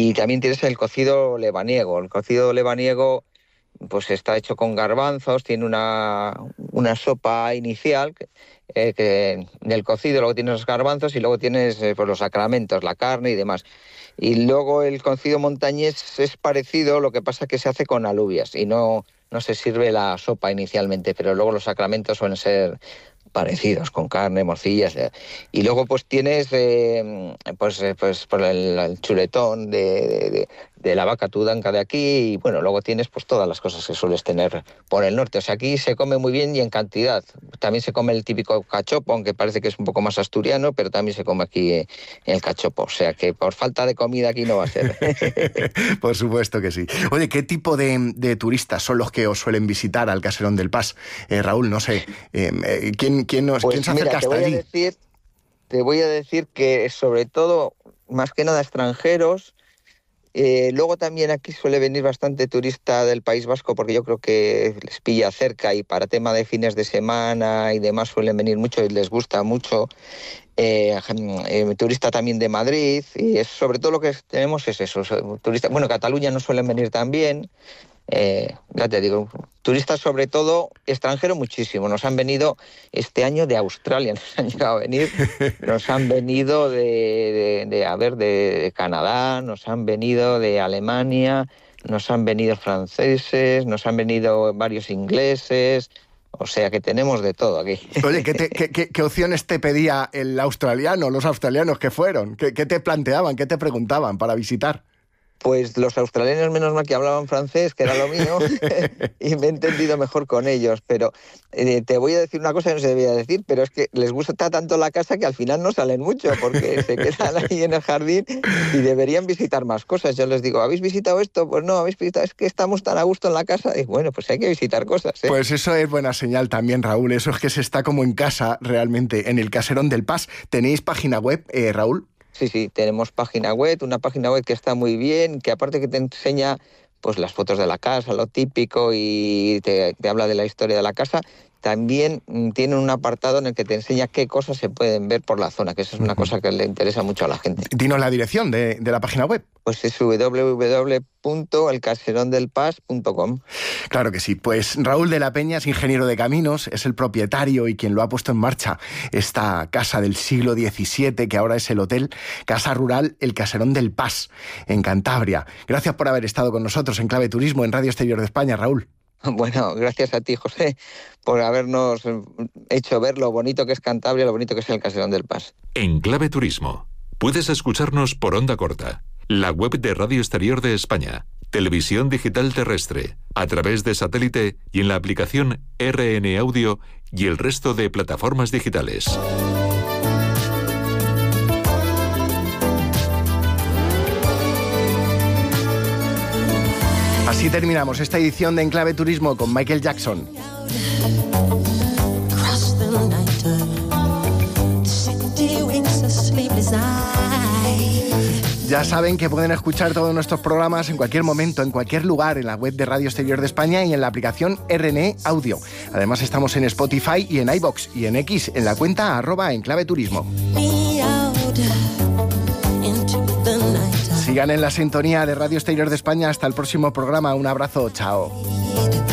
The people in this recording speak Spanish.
Y también tienes el cocido lebaniego. El cocido lebaniego pues está hecho con garbanzos, tiene una sopa inicial que del cocido, luego tienes los garbanzos y luego tienes pues los sacramentos, la carne y demás. Y luego el cocido montañés es parecido, lo que pasa es que se hace con alubias y no se sirve la sopa inicialmente, pero luego los sacramentos suelen ser parecidos, con carne, morcillas. Y luego pues tienes pues por el chuletón de la vaca tudanca de aquí, y bueno, luego tienes pues todas las cosas que sueles tener por el norte. O sea, aquí se come muy bien y en cantidad. También se come el típico cachopo, aunque parece que es un poco más asturiano, pero también se come aquí el cachopo. O sea, que por falta de comida aquí no va a ser. Por supuesto que sí. Oye, ¿qué tipo de turistas son los que os suelen visitar al Caserón del Pas? Raúl, no sé, ¿quién se acerca hasta allí? Te voy a decir que sobre todo, más que nada extranjeros. Luego también aquí suele venir bastante turista del País Vasco, porque yo creo que les pilla cerca y para tema de fines de semana y demás suelen venir mucho y les gusta mucho. Turista también de Madrid, y sobre todo lo que tenemos es eso, turistas. Bueno, Cataluña no suelen venir también. Ya te digo, turistas sobre todo, extranjeros muchísimo. Nos han venido este año de Australia, nos han llegado a venir, nos han venido de Canadá, nos han venido de Alemania, nos han venido franceses, nos han venido varios ingleses. O sea que tenemos de todo aquí. Oye, ¿qué opciones te pedía el australiano, los australianos que fueron? ¿Qué te planteaban, qué te preguntaban para visitar? Pues los australianos, menos mal que hablaban francés, que era lo mío, y me he entendido mejor con ellos. Pero te voy a decir una cosa que no se debía decir, pero es que les gusta tanto la casa que al final no salen mucho, porque se quedan ahí en el jardín y deberían visitar más cosas. Yo les digo, ¿habéis visitado esto? Pues no, habéis visitado, es que estamos tan a gusto en la casa. Y bueno, pues hay que visitar cosas, ¿eh? Pues eso es buena señal también, Raúl. Eso es que se está como en casa realmente, en el Caserón del Pas. ¿Tenéis página web, Raúl? Sí, tenemos página web, una página web que está muy bien, que aparte que te enseña pues las fotos de la casa, lo típico, y te habla de la historia de la casa. También tiene un apartado en el que te enseña qué cosas se pueden ver por la zona, que eso es una cosa que le interesa mucho a la gente. Dinos la dirección de la página web. Pues es www.elcaserondelpas.com. Claro que sí. Pues Raúl de la Peña es ingeniero de caminos, es el propietario y quien lo ha puesto en marcha esta casa del siglo XVII, que ahora es el hotel Casa Rural El Caserón del Pas, en Cantabria. Gracias por haber estado con nosotros en Clave Turismo en Radio Exterior de España, Raúl. Bueno, gracias a ti, José, por habernos hecho ver lo bonito que es Cantabria, lo bonito que es el Caserón del Pas. En Clave Turismo, puedes escucharnos por onda corta, la web de Radio Exterior de España, televisión digital terrestre, a través de satélite y en la aplicación RN Audio y el resto de plataformas digitales. Así terminamos esta edición de Enclave Turismo con Michael Jackson. Ya saben que pueden escuchar todos nuestros programas en cualquier momento, en cualquier lugar, en la web de Radio Exterior de España y en la aplicación RNE Audio. Además estamos en Spotify y en iVoox y en X, en la cuenta @enclaveturismo. Sigan en la sintonía de Radio Exterior de España. Hasta el próximo programa. Un abrazo. Chao.